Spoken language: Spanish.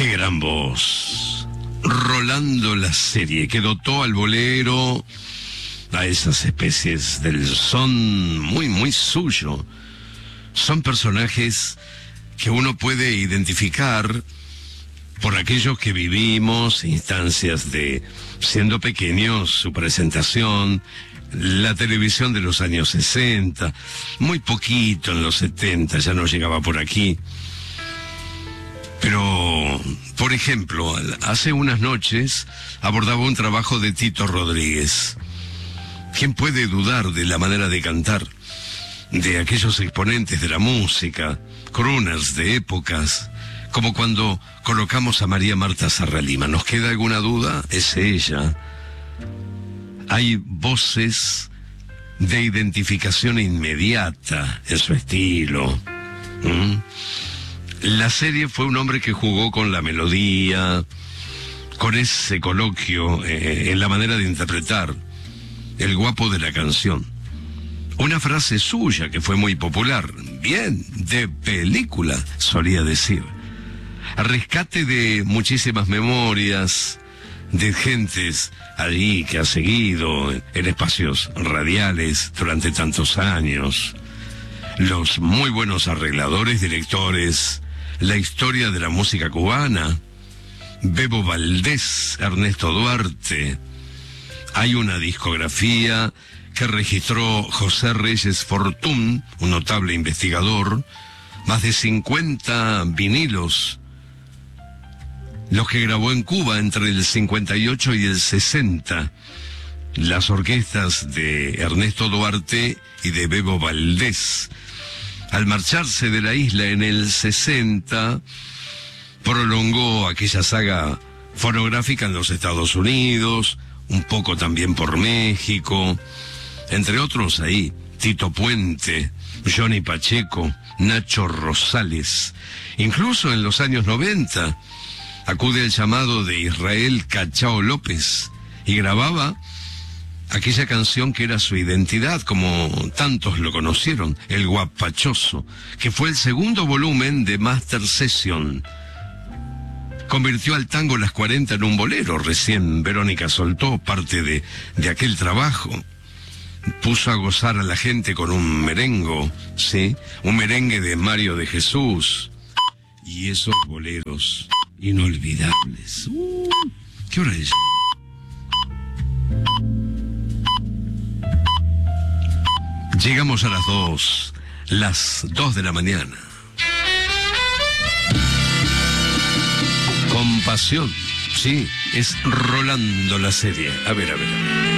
Qué gran voz. Rolando la serie, que dotó al bolero a esas especies del son muy suyo. Son personajes que uno puede identificar por aquellos que vivimos instancias de, siendo pequeños, su presentación, la televisión de los años 60, muy poquito en los 70, ya no llegaba por aquí. Pero, por ejemplo, hace unas noches abordaba un trabajo de Tito Rodríguez. ¿Quién puede dudar de la manera de cantar de aquellos exponentes de la música, crooners de épocas, como cuando colocamos a María Marta Serralima? ¿Nos queda alguna duda? Es ella. Hay voces de identificación inmediata en su estilo. La serie fue un hombre que jugó con la melodía, con ese coloquio en la manera de interpretar, el guapo de la canción. Una frase suya que fue muy popular, bien, de película, solía decir. Rescate de muchísimas memorias de gentes allí que ha seguido en espacios radiales durante tantos años. Los muy buenos arregladores, directores, la historia de la música cubana, Bebo Valdés, Ernesto Duarte. Hay una discografía que registró José Reyes Fortún, un notable investigador, más de 50 vinilos, los que grabó en Cuba entre el 58 y el 60, las orquestas de Ernesto Duarte y de Bebo Valdés. Al marcharse de la isla en el 60, prolongó aquella saga fonográfica en los Estados Unidos, un poco también por México, entre otros ahí, Tito Puente, Johnny Pacheco, Nacho Rosales. Incluso en los años 90, acude al llamado de Israel Cachao López y grababa aquella canción que era su identidad, como tantos lo conocieron, El Guapachoso, que fue el segundo volumen de Master Session. Convirtió al tango Las 40 en un bolero. Recién Verónica soltó parte de aquel trabajo. Puso a gozar a la gente con un merengo, ¿sí? Un merengue de Mario de Jesús. Y esos boleros inolvidables. ¿Qué hora es? Llegamos a las 2 de la mañana. Con pasión, sí, es Rolando la serie. A ver.